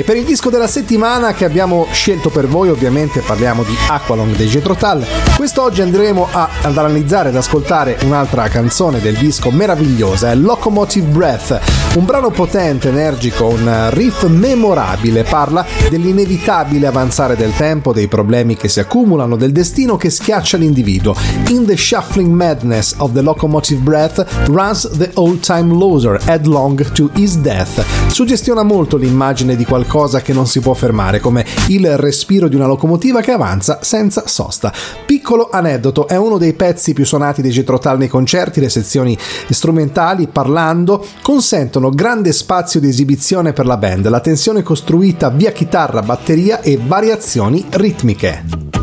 E per il disco della settimana che abbiamo scelto per voi, ovviamente parliamo di Aqualung dei Jethro Tull. Quest'oggi andremo ad analizzare ed ascoltare un'altra canzone del disco meravigliosa, è Locomotive Breath, un brano potente, energico, un riff memorabile, parla dell'inevitabile avanzare del tempo, dei problemi che si accumulano, del destino che schiaccia l'individuo. In the shuffling madness of the locomotive breath runs the old-time loser headlong to his death. Suggestiona molto l'immagine di qualcosa che non si può fermare, come il respiro di una locomotiva che avanza senza sosta. Piccolo aneddoto, è uno dei pezzi più suonati dei Jethro Tull nei concerti. Le sezioni strumentali, parlando, consentono grande spazio di esibizione per la band, la tensione costruita via chitarra, batteria e variazioni ritmiche.